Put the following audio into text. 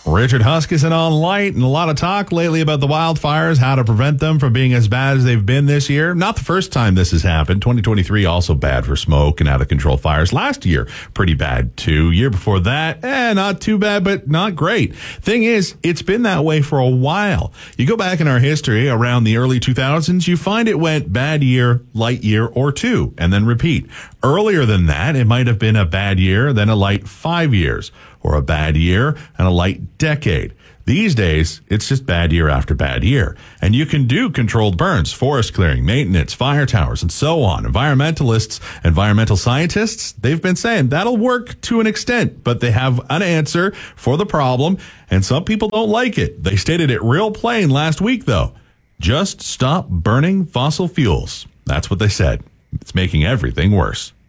Richard Huskisson on Light, and a lot of talk lately about the wildfires, how to prevent them from being as bad as they've been this year. Not the first time this has happened. 2023 also bad for smoke and out of control fires. Last year, pretty bad too. Year before that, not too bad, but not great. Thing is, it's been that way for a while. You go back in our history around the early 2000s, you find it went bad year, light year, or two, and then repeat. Earlier than that, it might have been a bad year, then a light 5 years, or a bad year and a light decade. These days, it's just bad year after bad year. And you can do controlled burns, forest clearing, maintenance, fire towers, and so on. Environmentalists, environmental scientists, they've been saying that'll work to an extent, but they have an answer for the problem, and some people don't like it. They stated it real plain last week, though. Just stop burning fossil fuels. That's what they said. It's making everything worse.